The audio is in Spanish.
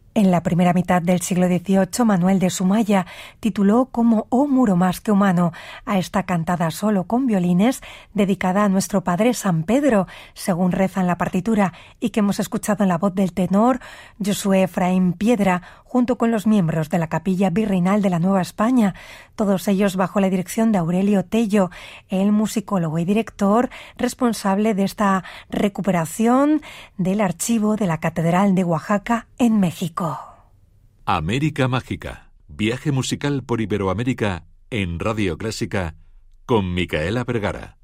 En la primera mitad del siglo XVIII, Manuel de Sumaya tituló como «O muro más que humano» a esta cantada solo con violines dedicada a nuestro padre San Pedro, según reza en la partitura, y que hemos escuchado en la voz del tenor Josué Efraín Piedra, junto con los miembros de la Capilla Virreinal de la Nueva España, todos ellos bajo la dirección de Aurelio Tello, el musicólogo y director responsable de esta recuperación del archivo de la Catedral de Oaxaca en México. América Mágica, viaje musical por Iberoamérica en Radio Clásica con Micaela Vergara.